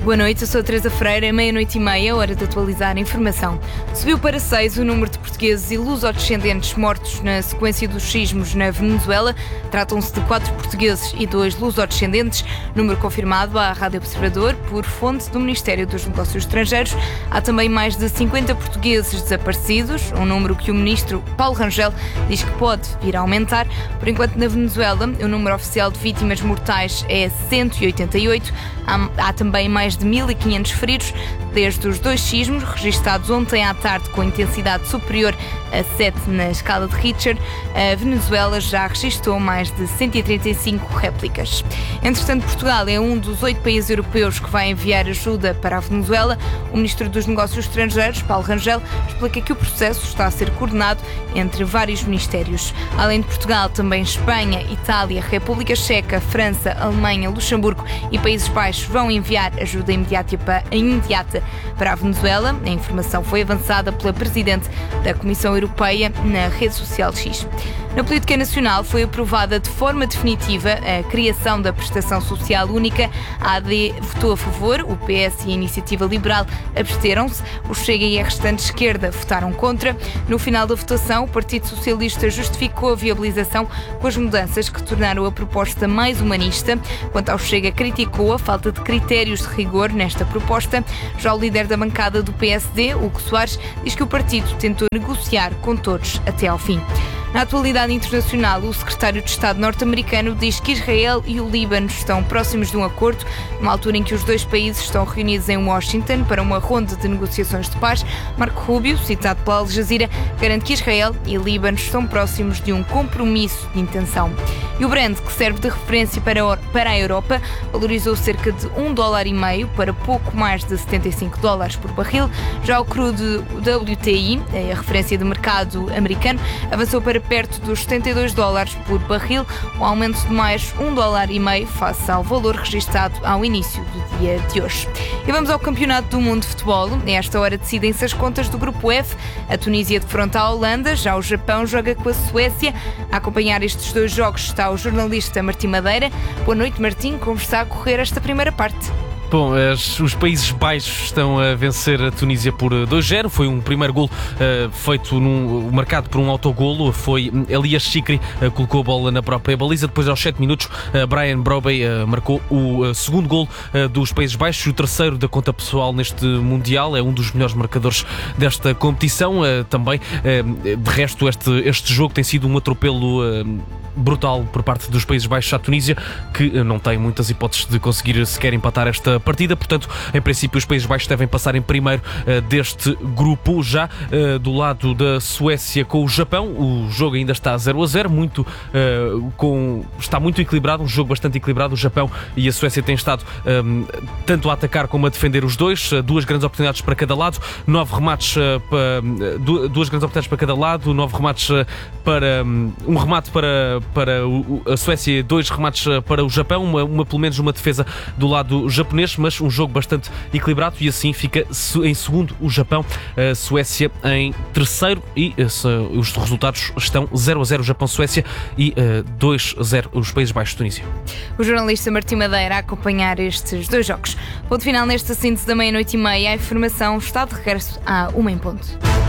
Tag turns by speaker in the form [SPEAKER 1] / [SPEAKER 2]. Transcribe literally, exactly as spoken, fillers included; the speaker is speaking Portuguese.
[SPEAKER 1] Boa noite, eu sou a Teresa Freire, é meia-noite e meia, hora de atualizar a informação. Subiu para seis o número de portugueses e lusodescendentes mortos na sequência dos sismos na Venezuela. Tratam-se de quatro portugueses e dois lusodescendentes, número confirmado à Rádio Observador por fonte do Ministério dos Negócios Estrangeiros. Há também mais de cinquenta portugueses desaparecidos, um número que o ministro Paulo Rangel diz que pode vir a aumentar. Por enquanto, na Venezuela, o número oficial de vítimas mortais é cento e oitenta e oito. Há, há também mais de mil e quinhentos feridos desde os dois sismos registados ontem à tarde com intensidade superior a sete na escala de Richter. A Venezuela já registrou mais de cento e trinta e cinco réplicas. Entretanto, Portugal é um dos oito países europeus que vai enviar ajuda para a Venezuela. O ministro dos Negócios Estrangeiros, Paulo Rangel, explica que o processo está a ser coordenado entre vários ministérios. Além de Portugal, também Espanha, Itália, República Checa, França, Alemanha, Luxemburgo e Países Baixos vão enviar ajuda imediata para, imediata para a Venezuela. A informação foi avançada pela Presidente da Comissão Europeia na rede social X. Na política nacional foi aprovada de forma definitiva a criação da Prestação Social Única. A A D votou a favor, o P S e a Iniciativa Liberal absteram-se, o Chega e a restante esquerda votaram contra. No final da votação, o Partido Socialista justificou a viabilização com as mudanças que tornaram a proposta mais humanista. Quanto ao Chega, criticou a falta de critérios de rigor nesta proposta. Já o líder da bancada do P S D, Hugo Soares, diz que o partido tentou negociar com todos até ao fim. Na atualidade internacional, o secretário de Estado norte-americano diz que Israel e o Líbano estão próximos de um acordo, numa altura em que os dois países estão reunidos em Washington para uma ronda de negociações de paz. Marco Rubio, citado pela Al Jazeera, garante que Israel e Líbano estão próximos de um compromisso de intenção. E o Brent, que serve de referência para a Europa, valorizou cerca de um dólar e meio para pouco mais de setenta e cinco dólares por barril. Já o crudo W T I, a referência de mercado americano, avançou para perto dos setenta e dois dólares por barril, um aumento de mais um dólar e meio face ao valor registado ao início do dia de hoje. E vamos ao Campeonato do Mundo de Futebol. Nesta hora decidem-se as contas do Grupo F. A Tunísia defronta a Holanda, já o Japão joga com a Suécia. A acompanhar estes dois jogos está o jornalista Martim Madeira. Boa noite, Martim. Como está a correr esta primeira parte?
[SPEAKER 2] Bom, as, os Países Baixos estão a vencer a Tunísia por dois a zero. Foi um primeiro golo uh, feito num, marcado por um autogolo. Foi Elias Chikri, uh, colocou a bola na própria baliza. Depois, aos sete minutos, uh, Brian Brobey uh, marcou o uh, segundo golo uh, dos Países Baixos, o terceiro da conta pessoal neste Mundial. É um dos melhores marcadores desta competição. Uh, também, uh, de resto, este, este jogo tem sido um atropelo uh, brutal por parte dos Países Baixos à Tunísia, que não tem muitas hipóteses de conseguir sequer empatar esta partida. Portanto, em princípio, os Países Baixos devem passar em primeiro uh, deste grupo. Já uh, do lado da Suécia com o Japão, o jogo ainda está zero a zero, muito, uh, com, está muito equilibrado, um jogo bastante equilibrado. O Japão e a Suécia têm estado um, tanto a atacar como a defender os dois, uh, duas grandes oportunidades para cada lado, nove remates uh, para, uh, duas grandes oportunidades para cada lado, nove remates uh, para um, um remate para para o, a Suécia, dois remates para o Japão, uma, uma pelo menos uma defesa do lado japonês, mas um jogo bastante equilibrado, e assim fica em segundo o Japão, a Suécia em terceiro, e uh, os resultados estão zero a zero Japão-Suécia e uh, dois a zero os Países Baixos-Tunísia.
[SPEAKER 1] O jornalista Martim Madeira a acompanhar estes dois jogos. Ponto final nesta síntese da meia-noite e meia. A informação está de regresso à uma em ponto.